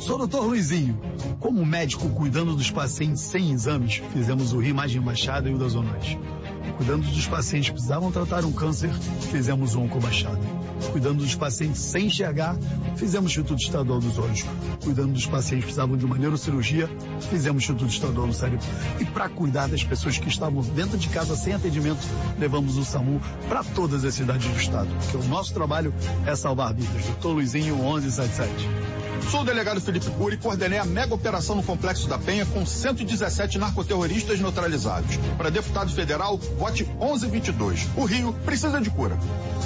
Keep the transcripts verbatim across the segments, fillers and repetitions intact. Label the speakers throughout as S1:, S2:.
S1: Sou o doutor Luizinho. Como médico cuidando dos pacientes sem exames, fizemos o Rimagem Baixada e o da Zona Oeste. Cuidando dos pacientes que precisavam tratar um câncer, fizemos o Oncobaixada. Cuidando dos pacientes sem enxergar, fizemos o Instituto Estadual dos Olhos. Cuidando dos pacientes que precisavam de uma neurocirurgia, fizemos o Instituto Estadual do Cérebro. E para cuidar das pessoas que estavam dentro de casa sem atendimento, levamos o SAMU para todas as cidades do estado. Porque o nosso trabalho é salvar vidas. doutor Luizinho, onze setenta e sete.
S2: Sou o delegado Felipe Cury e coordenei a mega operação no Complexo da Penha com cento e dezessete narcoterroristas neutralizados. Para deputado federal, vote onze vinte e dois. O Rio precisa de cura.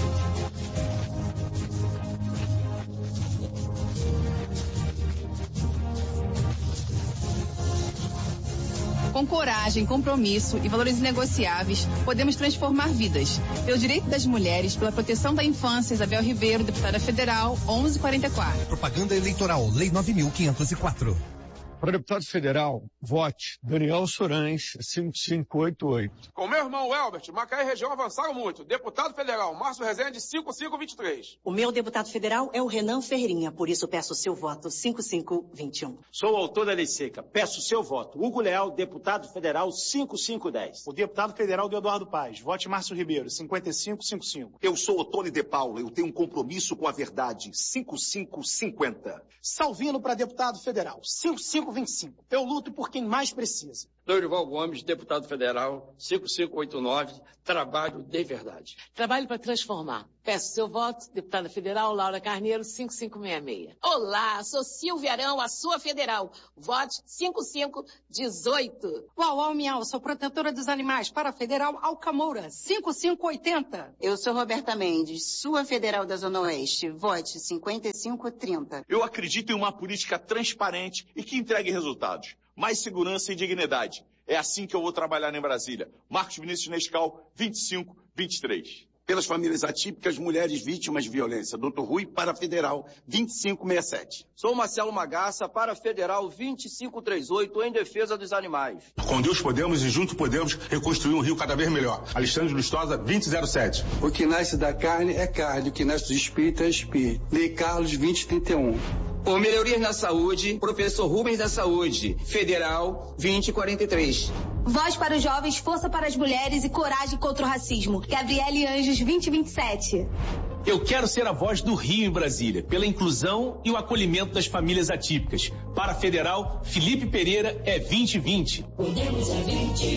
S3: Com coragem, compromisso e valores inegociáveis, podemos transformar vidas. Pelo direito das mulheres, pela proteção da infância, Isabel Ribeiro, deputada federal, onze quarenta e quatro.
S4: Propaganda eleitoral, Lei nove mil quinhentos e quatro.
S5: Para deputado federal, vote Daniel Sorães, cinco cinco oito oito.
S6: Com meu irmão Elbert, Macaé e região avançaram muito. Deputado federal, Márcio Rezende, cinco cinco vinte e três.
S7: O meu deputado federal é o Renan Ferreirinha, por isso peço o seu voto, cinco cinco vinte e um.
S8: Sou o autor da lei seca, peço o seu voto. Hugo Leal, deputado federal, cinco cinco dez.
S9: O deputado federal do Eduardo Paz, vote Márcio Ribeiro, cinquenta e cinco cinquenta e cinco.
S10: Eu sou o Tony De Paula, eu tenho um compromisso com a verdade, cinco cinco cinquenta.
S9: Salvino para deputado federal, cinco cinco vinte e cinco. Eu luto por quem mais precisa.
S11: Dorival Gomes, deputado federal, cinco cinco oito nove, trabalho de verdade.
S12: Trabalho para transformar. Peço seu voto, deputada federal, Laura Carneiro, cinco cinco seis seis.
S13: Olá, sou Silvia Arão, a sua federal. Vote cinco cinco dezoito.
S14: Uau, uau, miau, sou protetora dos animais, para a federal Alcamoura, cinco cinco oitenta.
S15: Eu sou Roberta Mendes, sua federal da Zona Oeste. Vote cinquenta e cinco trinta.
S16: Eu acredito em uma política transparente e que entregue resultados. Mais segurança e dignidade. É assim que eu vou trabalhar em Brasília. Marcos Vinícius Nescau, vinte e cinco vinte e três.
S10: Pelas famílias atípicas, mulheres vítimas de violência. doutor Rui, para federal, vinte e cinco sessenta e sete.
S17: Sou Marcelo Magaça, para federal, vinte e cinco trinta e oito, em defesa dos animais.
S18: Com Deus podemos e juntos podemos reconstruir um Rio cada vez melhor. Alexandre Lustosa, vinte e zero sete.
S19: O que nasce da carne é carne, o que nasce do espírito é espírito. Lei Carlos, vinte e trinta e um.
S20: Por Melhorias na Saúde, professor Rubens da Saúde, federal, vinte e quarenta e três.
S21: Voz para os jovens, força para as mulheres e coragem contra o racismo. Gabriele Anjos, vinte e vinte e sete.
S22: Eu quero ser a voz do Rio em Brasília, pela inclusão e o acolhimento das famílias atípicas. Para a federal, Felipe Pereira é vinte e vinte.
S23: Podemos é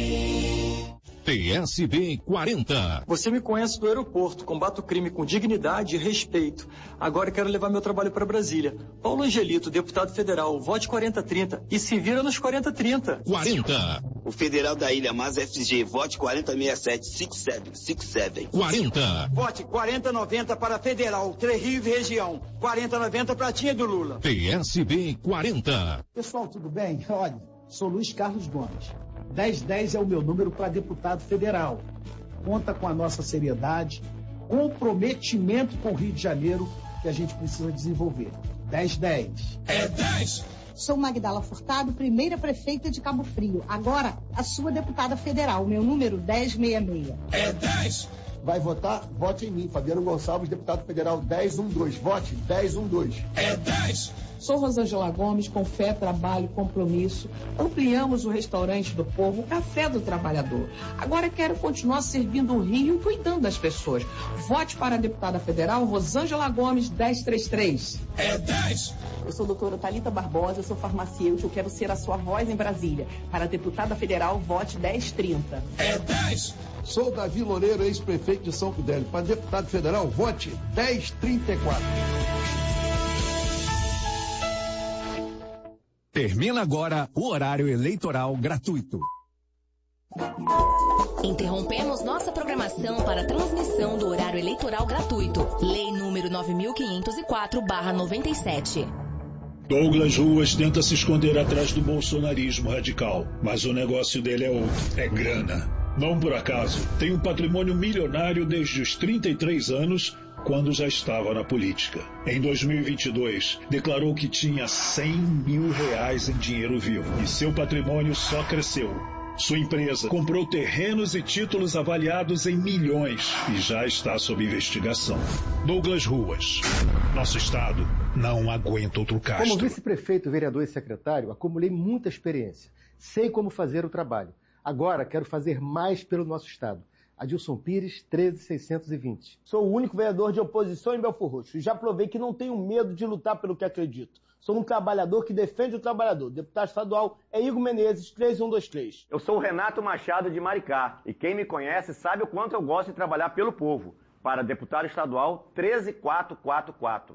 S23: vinte.
S24: P S B quarenta.
S9: Você me conhece do aeroporto, combato o crime com dignidade e respeito. Agora quero levar meu trabalho para Brasília. Paulo Angelito, deputado federal, vote quarenta trinta e se vira nos quarenta trinta.
S24: quarenta.
S25: O federal da Ilha Mas F G, vote quarenta sessenta e sete, cinquenta e sete, cinquenta e sete.
S24: quarenta.
S9: Vote quarenta noventa para federal, Três Rios e região. quarenta noventa para a tia do Lula.
S24: P S B quarenta.
S26: Pessoal, tudo bem? Olha, sou Luiz Carlos Gomes. dez dez é o meu número para deputado federal. Conta com a nossa seriedade, comprometimento com o Rio de Janeiro que a gente precisa desenvolver. dez dez.
S23: É dez.
S27: Sou Magdala Furtado, primeira prefeita de Cabo Frio. Agora, a sua deputada federal. Meu número dez sessenta e seis.
S23: É dez.
S26: Vai votar? Vote em mim. Fabiano Gonçalves, deputado federal dez doze. Vote dez doze.
S23: É dez.
S28: Sou Rosângela Gomes, com fé, trabalho, compromisso. Ampliamos o restaurante do povo, o café do trabalhador. Agora quero continuar servindo o Rio e cuidando das pessoas. Vote para a deputada federal Rosângela Gomes, dez trinta e três.
S23: É dez.
S29: Eu sou a doutora Thalita Barbosa, sou farmacêutica, eu quero ser a sua voz em Brasília. Para a deputada federal, vote dez trinta.
S23: É dez.
S26: Sou Davi Loureiro, ex-prefeito de São Fidélis. Para deputado federal, vote dez trinta e quatro.
S24: Termina agora o horário eleitoral gratuito.
S30: Interrompemos nossa programação para a transmissão do horário eleitoral gratuito. Lei número nove mil quinhentos e quatro barra noventa e sete.
S31: Douglas Ruas tenta se esconder atrás do bolsonarismo radical, mas o negócio dele é outro, é grana. Não por acaso, tem um patrimônio milionário desde os trinta e três anos, quando já estava na política. Em dois mil e vinte e dois, declarou que tinha cem mil reais em dinheiro vivo e seu patrimônio só cresceu. Sua empresa comprou terrenos e títulos avaliados em milhões e já está sob investigação. Douglas Ruas. Nosso estado não aguenta outro Castro.
S1: Como vice-prefeito, vereador e secretário, acumulei muita experiência. Sei como fazer o trabalho. Agora quero fazer mais pelo nosso estado. Adilson Pires, treze mil seiscentos e vinte.
S2: Sou o único vereador de oposição em Belford Roxo e já provei que não tenho medo de lutar pelo que acredito. Sou um trabalhador que defende o trabalhador. Deputado estadual é Igor Menezes, três um dois três.
S3: Eu sou o Renato Machado de Maricá e quem me conhece sabe o quanto eu gosto de trabalhar pelo povo. Para deputado estadual, treze mil quatrocentos e quarenta e quatro.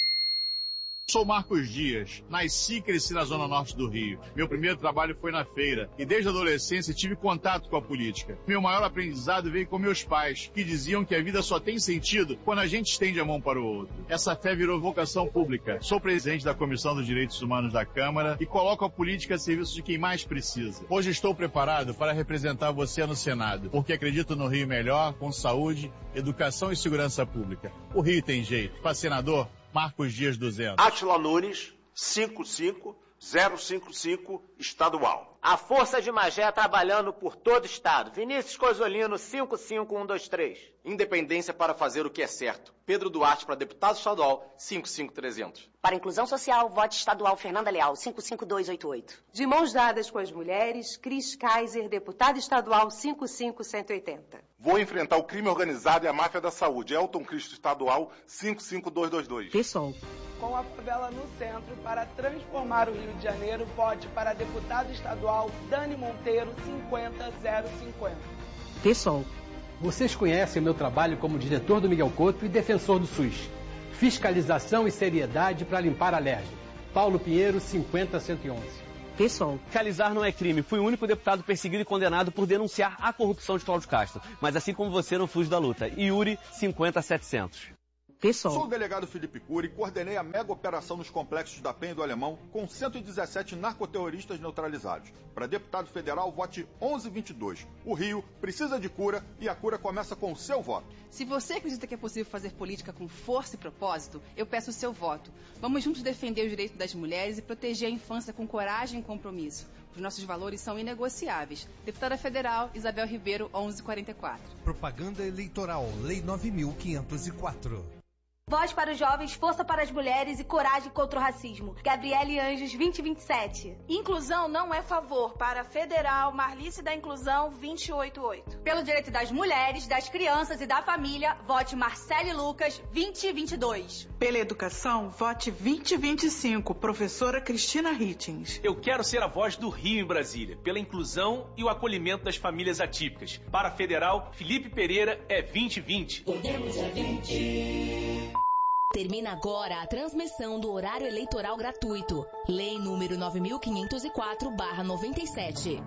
S4: Sou Marcos Dias, nasci e cresci na Zona Norte do Rio. Meu primeiro trabalho foi na feira e desde a adolescência tive contato com a política. Meu maior aprendizado veio com meus pais, que diziam que a vida só tem sentido quando a gente estende a mão para o outro. Essa fé virou vocação pública. Sou presidente da Comissão dos Direitos Humanos da Câmara e coloco a política a serviço de quem mais precisa. Hoje estou preparado para representar você no Senado, porque acredito no Rio melhor, com saúde, educação e segurança pública. O Rio tem jeito. Para senador, Marcos Dias duzentos.
S5: Átila Nunes, cinco cinco zero cinco cinco, estadual.
S6: A Força de Magé trabalhando por todo o estado. Vinícius Coisolino, cinco cinco um dois três.
S5: Independência para fazer o que é certo. Pedro Duarte para deputado estadual, cinco cinco trezentos.
S7: Para inclusão social, vote estadual Fernanda Leal, cinco cinco dois oito oito.
S8: De mãos dadas com as mulheres, Cris Kaiser, deputado estadual, cinco cinco um oito zero.
S5: Vou enfrentar o crime organizado e a máfia da saúde. Elton Cristo estadual, cinco cinco dois dois dois.
S11: Pessoal.
S12: Com a favela no centro, para transformar o Rio de Janeiro, vote para deputado estadual Dani Monteiro, cinquenta zero cinquenta.
S11: Pessoal.
S13: Vocês conhecem meu trabalho como diretor do Miguel Couto e defensor do SUS. Fiscalização e seriedade para limpar a alergia. Paulo Pinheiro, cinquenta cento e onze.
S11: Pessoal.
S32: Fiscalizar não é crime. Fui o único deputado perseguido e condenado por denunciar a corrupção de Cláudio Castro. Mas assim como você, não fujo da luta. Yuri, cinquenta setecentos.
S11: Pessoal.
S33: Sou o delegado Felipe Cury e coordenei a mega operação nos complexos da Penha e do Alemão com cento e dezessete narcoterroristas neutralizados. Para deputado federal, vote onze vinte e dois. O Rio precisa de cura e a cura começa com o seu voto.
S34: Se você acredita que é possível fazer política com força e propósito, eu peço o seu voto. Vamos juntos defender os direitos das mulheres e proteger a infância com coragem e compromisso. Os nossos valores são inegociáveis. Deputada Federal, Isabel Ribeiro, onze quarenta e quatro.
S35: Propaganda eleitoral, Lei nove mil quinhentos e quatro.
S21: Voz para os jovens, força para as mulheres e coragem contra o racismo. Gabriele Anjos, vinte vinte e sete.
S36: Inclusão não é favor. Para Federal, Marlice da Inclusão, vinte e oito oito.
S21: Pelo direito das mulheres, das crianças e da família, vote Marcele Lucas, vinte vinte e dois.
S37: Pela educação, vote vinte vinte e cinco. Professora Cristina Hitchens.
S22: Eu quero ser a voz do Rio em Brasília, pela inclusão e o acolhimento das famílias atípicas. Para Federal, Felipe Pereira é vinte vinte.
S11: Podemos é vinte.
S30: Termina agora a transmissão do horário eleitoral gratuito. Lei número nove mil quinhentos e quatro barra noventa e sete.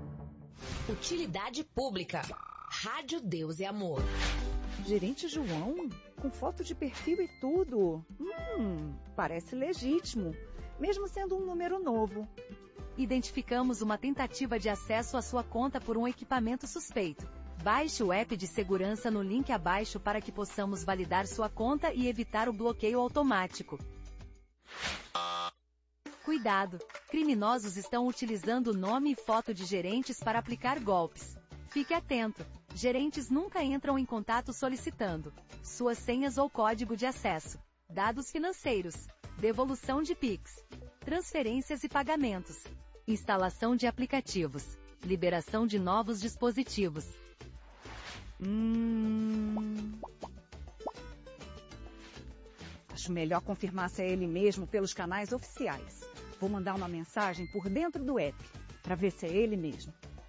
S30: Utilidade pública. Rádio Deus e Amor.
S38: Gerente João? Com foto de perfil e tudo. Hum, parece legítimo, mesmo sendo um número novo.
S21: Identificamos uma tentativa de acesso à sua conta por um equipamento suspeito. Baixe o app de segurança no link abaixo para que possamos validar sua conta e evitar o bloqueio automático. Cuidado! Criminosos estão utilizando o nome e foto de gerentes para aplicar golpes. Fique atento! Gerentes nunca entram em contato solicitando suas senhas ou código de acesso, dados financeiros, devolução de Pix, transferências e pagamentos, instalação de aplicativos, liberação de novos dispositivos.
S38: Hum... Acho melhor confirmar se é ele mesmo pelos canais oficiais. Vou mandar uma mensagem por dentro do app, para ver se é ele mesmo.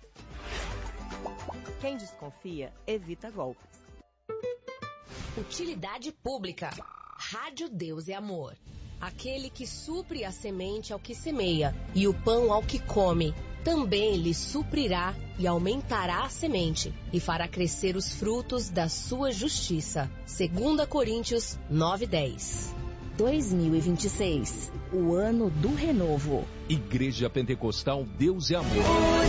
S39: Quem desconfia, evita golpes.
S30: Utilidade pública. Rádio Deus e Amor. Aquele que supre a semente ao que semeia e o pão ao que come, também lhe suprirá e aumentará a semente e fará crescer os frutos da sua justiça. Segunda Coríntios nove, dez. dois mil e vinte e seis, o ano do renovo.
S24: Igreja Pentecostal Deus e Amor.